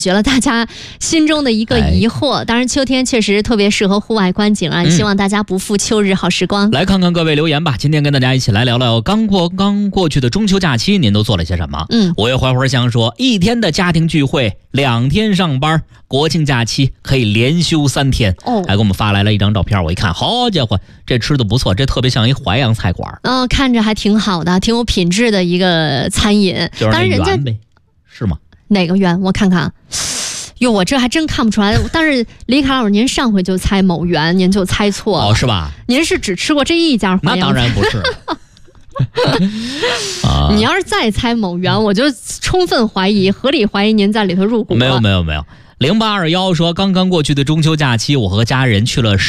解了大家心中的一个疑惑。当然秋天确实特别适合户外观景啊，希望大家不负秋日好时光。 来看看各位留言吧，今天跟大家一起来聊聊刚过去的中秋假期您都做了些什么。5月花花香说，1天的家庭聚会，2天上班，国庆假期可以连休3天。还给我们发来了一张照片，我一看，好家伙，这吃的不错，这特别像一淮扬菜馆。 看着还挺好的，挺有品质的一个餐饮。 就是那圆呗，是吗？ 哪个圆？我看看。哟，我这还真看不出来。但是李凯老师，您上回就猜某园，您就猜错了， 是吧？ 您是只吃过这一家淮扬菜？ 那当然不是。 你要是再猜某园，我就充分怀疑，合理怀疑您在里头入股了。 没有。0821说，刚刚过去的中秋假期，我和家人去了